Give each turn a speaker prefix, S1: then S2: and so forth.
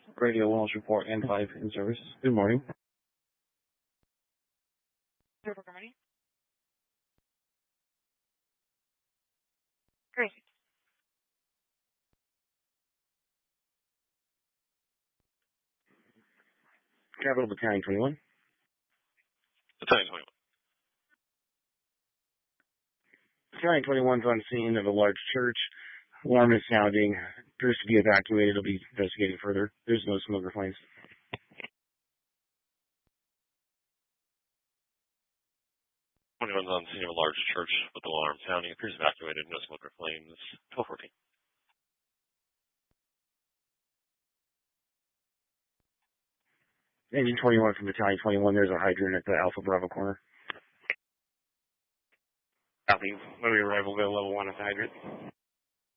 S1: Radio Wellness Report N5 in service. Good morning.
S2: Good morning. Great.
S1: Capital Battalion 21.
S3: Battalion 21.
S1: Battalion 21 is on scene of a large church. Alarm is sounding. Appears to be evacuated. It'll be investigated further. There's no smoke or flames.
S3: 21's on scene of a large church with alarm sounding. Appears evacuated. No smoke or flames. 1214.
S1: Engine 21 from Battalion 21. There's a hydrant at the Alpha Bravo corner.
S4: Copy. When we arrive, we'll go level 1 at the hydrant.